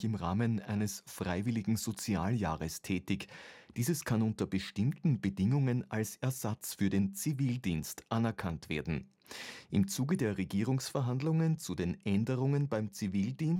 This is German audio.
im Rahmen eines freiwilligen Sozialjahres tätig. Dieses kann unter bestimmten Bedingungen als Ersatz für den Zivildienst anerkannt werden. Im Zuge der Regierungsverhandlungen zu den Änderungen beim Zivildienst